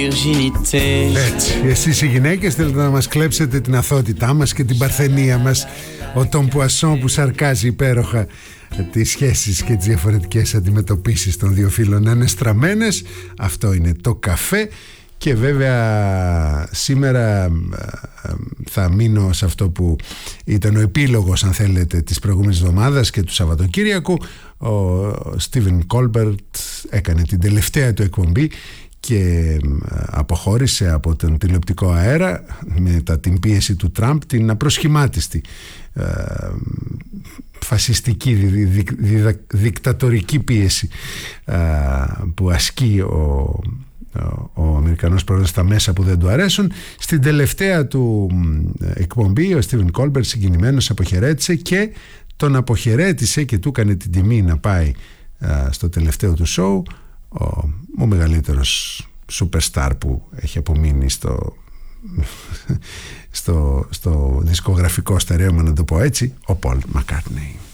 Έτσι, εσείς οι γυναίκες θέλετε να μας κλέψετε την αθωότητά μας και την παρθενία μας. Ο Τον Πουασόν που σαρκάζει υπέροχα τις σχέσεις και τις διαφορετικές αντιμετωπίσεις των δύο φίλων να είναι στραμμένες. Αυτό είναι το καφέ. Και βέβαια σήμερα θα μείνω σε αυτό που ήταν ο επίλογος, αν θέλετε, της προηγούμενης εβδομάδας και του Σαββατοκύριακου. Ο Στίβεν Κόλμπερτ έκανε την τελευταία του εκπομπή και αποχώρησε από τον τηλεοπτικό αέρα μετά την πίεση του Τραμπ, την απροσχημάτιστη φασιστική δικτατορική πίεση που ασκεί ο Αμερικανός πρόεδρος στα μέσα που δεν του αρέσουν. Στην τελευταία του εκπομπή ο Στίβεν Κόλμπερτ συγκινημένος αποχαιρέτησε και τον αποχαιρέτησε και του έκανε την τιμή να πάει στο τελευταίο του σοου ο μεγαλύτερος superstar που έχει απομείνει στο δισκογραφικό στερέωμα, να το πω έτσι, ο Πολ Μακκάρτνεϊ.